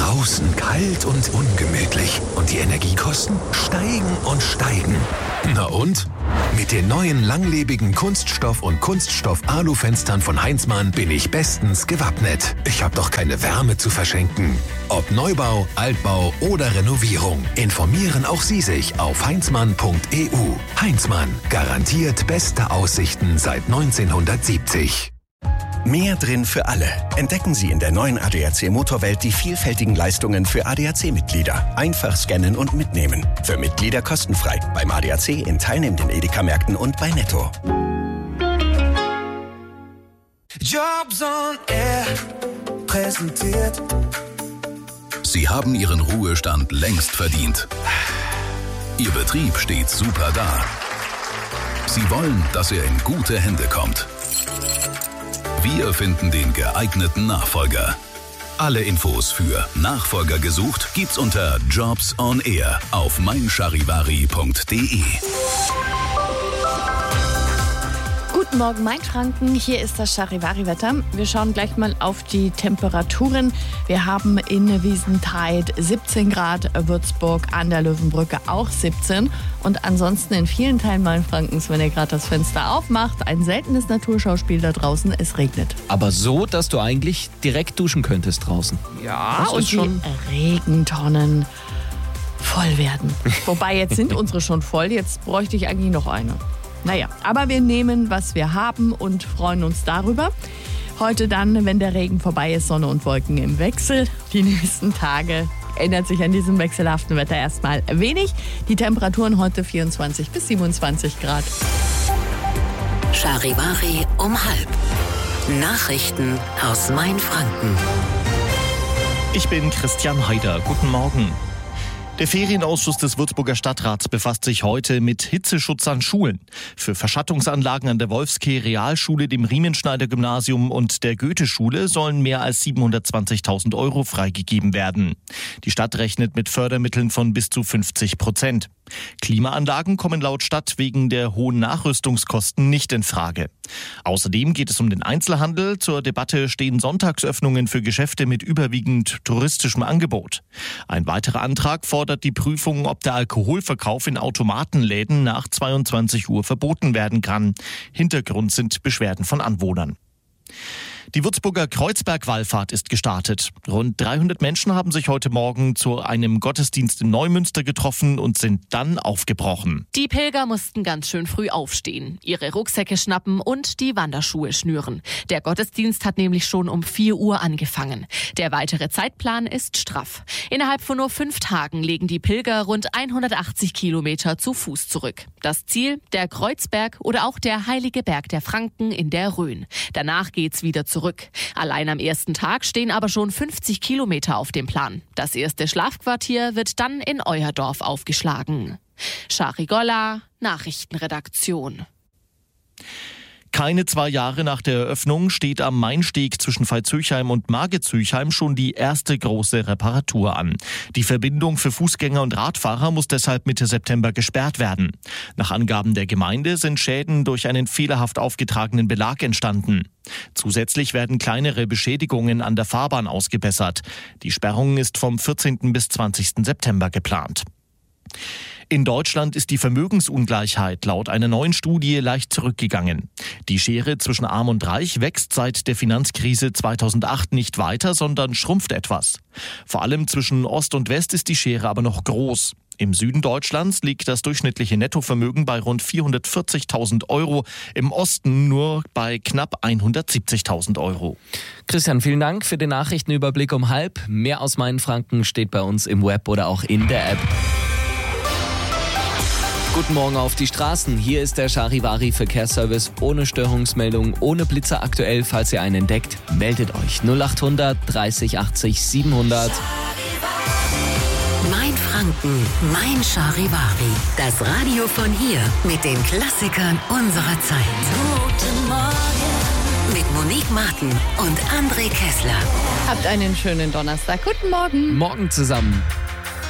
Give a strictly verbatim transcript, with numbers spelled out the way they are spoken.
Draußen kalt und ungemütlich. Und die Energiekosten steigen und steigen. Na und? Mit den neuen langlebigen Kunststoff- und Kunststoff-Alu-Fenstern von Heinzmann bin ich bestens gewappnet. Ich habe doch keine Wärme zu verschenken. Ob Neubau, Altbau oder Renovierung, informieren auch Sie sich auf heinzmann punkt e u. Heinzmann, garantiert beste Aussichten seit neunzehnhundertsiebzig. Mehr drin für alle. Entdecken Sie in der neuen A D A C Motorwelt die vielfältigen Leistungen für A D A C-Mitglieder. Einfach scannen und mitnehmen. Für Mitglieder kostenfrei. Beim A D A C in teilnehmenden Edeka-Märkten und bei Netto. Jobs on Air präsentiert. Sie haben Ihren Ruhestand längst verdient. Ihr Betrieb steht super da. Sie wollen, dass er in gute Hände kommt. Wir finden den geeigneten Nachfolger. Alle Infos für Nachfolger gesucht gibt's unter Jobs on Air auf mein charivari punkt de. Guten Morgen, Mainfranken. Hier ist das Charivari-Wetter. Wir schauen gleich mal auf die Temperaturen. Wir haben in Wiesentheid siebzehn Grad, Würzburg an der Löwenbrücke auch siebzehn. Und ansonsten in vielen Teilen Mainfrankens, wenn ihr gerade das Fenster aufmacht, ein seltenes Naturschauspiel da draußen, es regnet. Aber so, dass du eigentlich direkt duschen könntest draußen. Ja, das und ist schon die Regentonnen voll werden. Wobei, jetzt sind unsere schon voll, jetzt bräuchte ich eigentlich noch eine. Naja, aber wir nehmen, was wir haben und freuen uns darüber. Heute dann, wenn der Regen vorbei ist, Sonne und Wolken im Wechsel. Die nächsten Tage ändert sich an diesem wechselhaften Wetter erstmal wenig. Die Temperaturen heute vierundzwanzig bis siebenundzwanzig Grad. Charivari um halb. Nachrichten aus Mainfranken. Ich bin Christian Haider. Guten Morgen. Der Ferienausschuss des Würzburger Stadtrats befasst sich heute mit Hitzeschutz an Schulen. Für Verschattungsanlagen an der Wolfskehr Realschule, dem Riemenschneider-Gymnasium und der Goethe-Schule sollen mehr als siebenhundertzwanzigtausend Euro freigegeben werden. Die Stadt rechnet mit Fördermitteln von bis zu fünfzig Prozent. Klimaanlagen kommen laut Stadt wegen der hohen Nachrüstungskosten nicht in Frage. Außerdem geht es um den Einzelhandel. Zur Debatte stehen Sonntagsöffnungen für Geschäfte mit überwiegend touristischem Angebot. Ein weiterer Antrag fordert die Prüfung, ob der Alkoholverkauf in Automatenläden nach zweiundzwanzig Uhr verboten werden kann. Hintergrund sind Beschwerden von Anwohnern. Die Würzburger Kreuzberg-Wallfahrt ist gestartet. Rund dreihundert Menschen haben sich heute Morgen zu einem Gottesdienst in Neumünster getroffen und sind dann aufgebrochen. Die Pilger mussten ganz schön früh aufstehen, ihre Rucksäcke schnappen und die Wanderschuhe schnüren. Der Gottesdienst hat nämlich schon um vier Uhr angefangen. Der weitere Zeitplan ist straff. Innerhalb von nur fünf Tagen legen die Pilger rund hundertachtzig Kilometer zu Fuß zurück. Das Ziel, der Kreuzberg oder auch der Heilige Berg der Franken in der Rhön. Danach geht's wieder zurück. Zurück. Allein am ersten Tag stehen aber schon fünfzig Kilometer auf dem Plan. Das erste Schlafquartier wird dann in Euerdorf aufgeschlagen. Charigolla, Nachrichtenredaktion. Keine zwei Jahre nach der Eröffnung steht am Mainsteg zwischen Veitshöchheim und Margitshöchheim schon die erste große Reparatur an. Die Verbindung für Fußgänger und Radfahrer muss deshalb Mitte September gesperrt werden. Nach Angaben der Gemeinde sind Schäden durch einen fehlerhaft aufgetragenen Belag entstanden. Zusätzlich werden kleinere Beschädigungen an der Fahrbahn ausgebessert. Die Sperrung ist vom vierzehnten bis zwanzigsten September geplant. In Deutschland ist die Vermögensungleichheit laut einer neuen Studie leicht zurückgegangen. Die Schere zwischen Arm und Reich wächst seit der Finanzkrise zweitausendacht nicht weiter, sondern schrumpft etwas. Vor allem zwischen Ost und West ist die Schere aber noch groß. Im Süden Deutschlands liegt das durchschnittliche Nettovermögen bei rund vierhundertvierzigtausend Euro, im Osten nur bei knapp hundertsiebzigtausend Euro. Christian, vielen Dank für den Nachrichtenüberblick um halb. Mehr aus Mainfranken steht bei uns im Web oder auch in der App. Guten Morgen auf die Straßen. Hier ist der Charivari Verkehrsservice ohne Störungsmeldung, ohne Blitzer aktuell. Falls ihr einen entdeckt, meldet euch null achthundert dreißig achtzig siebenhundert. Mainfranken, mein Charivari. Das Radio von hier mit den Klassikern unserer Zeit. Guten Morgen. Mit Monique Martin und André Kessler. Habt einen schönen Donnerstag. Guten Morgen. Morgen zusammen.